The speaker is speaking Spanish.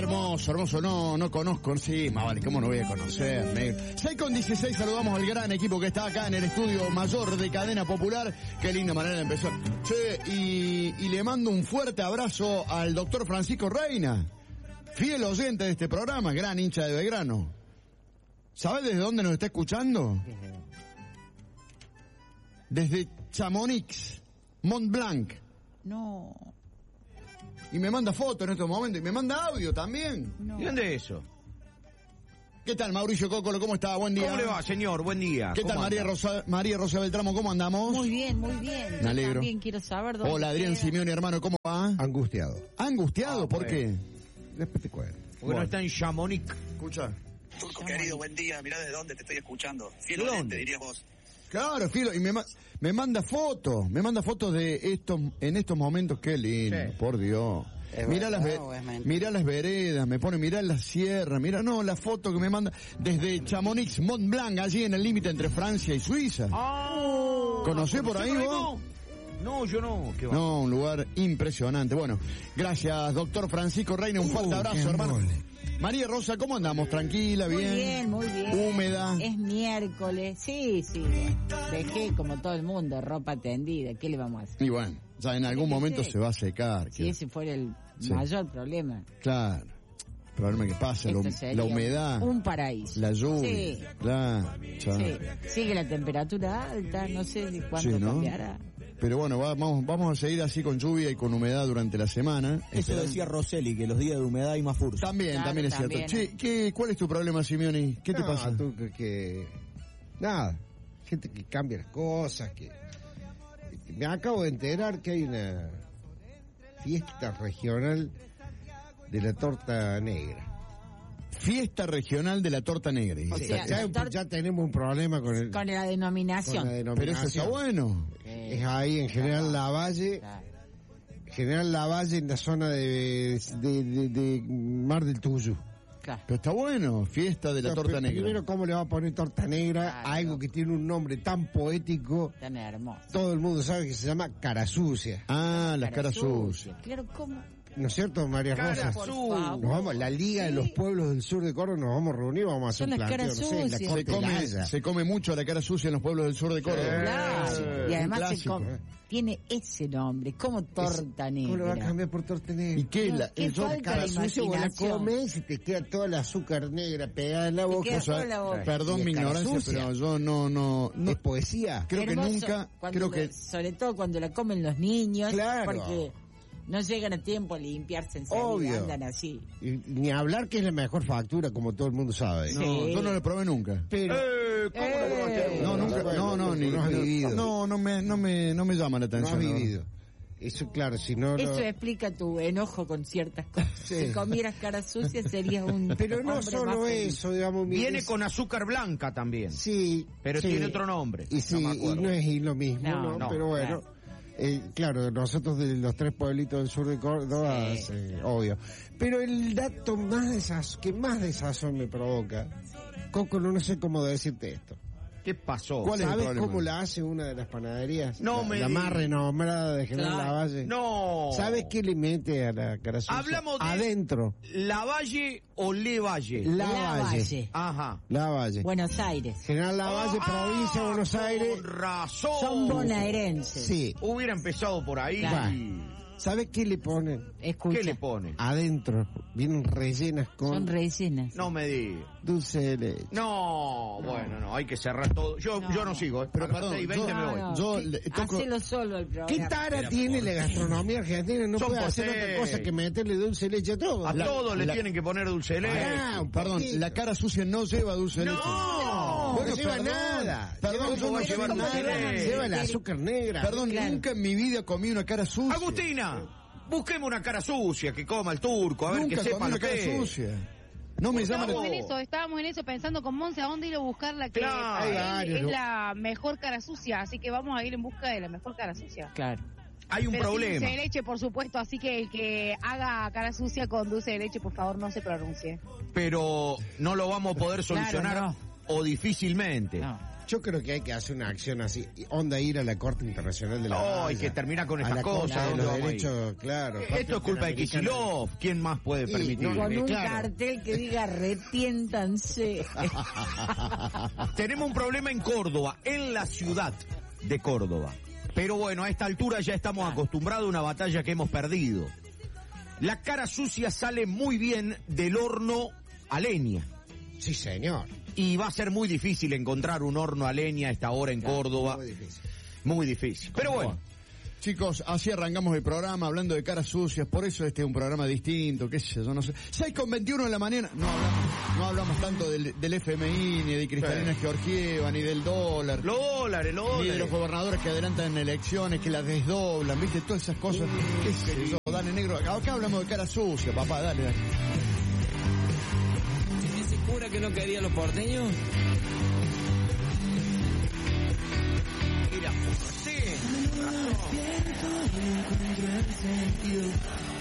hermoso, hermoso. No conozco, sí, más vale, ¿cómo no voy a conocer, negro? 6:16, saludamos al gran equipo que está acá en el estudio mayor de Cadena Popular. Qué linda manera de empezar. Che, y le mando un fuerte abrazo al doctor Francisco Reina, fiel oyente de este programa, gran hincha de Belgrano. ¿Sabés desde dónde nos está escuchando? Desde Chamonix, Mont Blanc. No. Y me manda fotos en estos momentos, y me manda audio también. No. ¿Y dónde es eso? ¿Qué tal, Mauricio Cócolo? ¿Cómo está? Buen día. ¿Cómo le va, señor? Buen día. ¿Qué tal, María Rosa Beltramo? ¿Cómo andamos? Muy bien, muy bien. Me alegro. Yo también quiero saber dónde Hola, Adrián queda. Simeone, hermano, ¿cómo va? Angustiado. ¿Angustiado? ¿Por bueno. qué? Después te cuento. Porque no está en Chamonix. Escucha. Turco querido, buen día, mirá desde dónde te estoy escuchando. Fiel ¿De oyente, dónde? dirías vos. Claro, Filo, y me manda fotos de estos, en estos momentos, qué lindo, Sí. por Dios. Mirá las veredas, me pone, mirá la sierra, mirá, la foto que me manda desde Chamonix, Mont Blanc, allí en el límite entre Francia y Suiza. ¿Conocés por ahí vos? No, yo no. ¿Qué va? No, un lugar impresionante. Bueno, gracias, doctor Francisco Reina, un fuerte abrazo, hermano. María Rosa, ¿cómo andamos? ¿Tranquila, bien? Muy bien. ¿Húmeda? Es miércoles. Sí. Dejé, como todo el mundo, ropa tendida. ¿Qué le vamos a hacer? Y bueno, ya en algún momento se va a secar. Si ese fuera el Sí. mayor problema. Claro. El problema que pasa, Esto sería la humedad, un paraíso. la lluvia. Sí. Claro. Ya. Sí. Sigue la temperatura alta, no sé de cuánto Sí, ¿no? cambiará. Pero bueno, vamos a seguir así con lluvia y con humedad durante la semana. Eso decía Rosselli, que los días de humedad hay más furcia. También es cierto. También. Che, ¿cuál es tu problema, Simeone? ¿Qué te pasa? Tú, nada. Gente que cambia las cosas, me acabo de enterar que hay una fiesta regional de la torta negra. Fiesta regional de la torta negra. O sea, Ya tenemos un problema con la denominación. con la denominación. Pero eso está bueno. Es ahí en General Lavalle. Claro. General Lavalle, en la zona de Mar del Tuyú. Claro. Pero está bueno, fiesta de la Pero torta negra. Primero, ¿cómo le va a poner torta negra Claro. a algo que tiene un nombre tan poético? Tan hermoso. Todo el mundo sabe que se llama cara sucia. Ah, las caras sucias. Claro, ¿cómo? ¿No es cierto, María Cara Rosa? Por sucia. favor. Nos vamos, la Liga de los Pueblos del Sur de Córdoba, nos vamos a reunir, vamos a hacer Son un las planteo, caras no sé, en la sucias. Corte Se come mucho la cara sucia en los pueblos del sur de Córdoba. Claro. Y Un además clásico. tiene ese nombre, como torta ¿Cómo lo va a negra. cambiar por torta negra? ¿Y qué? No, qué yo- falta Cara de sucia, vos la imaginación. comes y te queda toda la azúcar negra pegada en la boca. queda O sea, toda la boca. Perdón Y es mi cara ignorancia, sucia. pero yo no Es poesía. creo que Hermoso nunca, cuando sobre todo cuando la comen los niños, Claro. porque no llegan a tiempo a limpiarse enseguida, Obvio. andan así. Y ni hablar que es la mejor factura, como todo el mundo sabe. no, Sí. yo no lo probé nunca. Pero ¿Cómo no conoces? No, nunca, Bueno, no, ni no has vivido. no me llama la no atención. has la verdad. vivido. Eso, claro, si no... Eso explica tu enojo con ciertas cosas. Sí. Si comieras cara sucia serías un Pero no hombre solo más feliz. eso, digamos... Viene es- con azúcar blanca también. Sí. Pero sí. tiene otro nombre. Y sí, No me y acuerdo. no es lo mismo, No, ¿no? no, Pero bueno... claro, nosotros de los 3 pueblitos del sur de Córdoba, Sí. obvio. Pero el dato que más desazón me provoca, Coco, no sé cómo decirte esto. ¿Qué pasó? ¿Cuál es el ¿Sabes problema? cómo la hace una de las panaderías? No la, me la más digas. renombrada de General Claro. Lavalle. No. ¿Sabes qué le mete a la cara sucia? Hablamos de- Adentro. ¿Lavalle o Levalle? Lavalle. Ajá. Lavalle. Buenos Aires. General Lavalle, provincia de Buenos Aires. Con razón. Son bonaerenses. Sí. Hubiera empezado por ahí. Claro. ¿Sabes qué le ponen? Escucha. ¿Qué le pone? Adentro. Vienen rellenas con Son rellenas. No me digas. dulce de leche. No, bueno, no, hay que cerrar todo. Yo no sigo, Pero a las perdón, 6:20 yo- me voy. Yo le toco- Hacelo solo el programa. ¿Qué tara tiene la gastronomía argentina? No Son puede por hacer seis. otra cosa que meterle dulce de leche a todo. A todos le tienen que poner dulce de leche. Ah, Perdón, ¿por qué? la cara sucia no lleva dulce de leche. No, no lleva nada. Perdón, ¿Cómo yo va no a llevar llevo dulce de nada. leche? Lleva el azúcar negra. Perdón, Claro. nunca en mi vida comí una cara sucia. Agustina, busquemos una cara sucia que coma el turco, a ver Nunca que sepa comí lo una cara que es. sucia. No me llama la... Estábamos en eso, pensando con Monse a dónde ir a buscar la que Claro. para él Hay varios, es ¿no? la mejor cara sucia, así que vamos a ir en busca de la mejor cara sucia. Claro. Hay un Pero sin problema. dulce de leche, por supuesto, así que el que haga cara sucia con dulce de leche, por favor, no se pronuncie. Pero no lo vamos a poder solucionar Claro, o difícilmente. No. Yo creo que hay que hacer una acción así, onda ir a la Corte Internacional de la No, Haya, y que termina con a estas la Corte cosas. de ¿dónde los vamos a ir? derechos, claro. Esto es culpa de Kicillof. ¿Quién más puede Y, permitirlo? no, Con un claro. cartel que diga arrepiéntanse. Tenemos un problema en Córdoba, en la ciudad de Córdoba. Pero bueno, a esta altura ya estamos acostumbrados a una batalla que hemos perdido. La cara sucia sale muy bien del horno a leña. Sí, señor. Y va a ser muy difícil encontrar un horno a leña a esta hora en Córdoba. Muy difícil. Muy difícil. Pero bueno, Chicos, así arrancamos el programa hablando de caras sucias, por eso este es un programa distinto, qué sé yo, no sé. 6:21 de la mañana, no hablamos tanto del FMI, ni de Cristalina Georgieva, ni del dólar, los dólares, ni de los gobernadores que adelantan elecciones, que las desdoblan, viste, todas esas cosas. Qué sé yo, dale negro, acá hablamos de cara sucia, papá, dale. ¿Ese cura que no quería los porteños? Mira, sí, razón.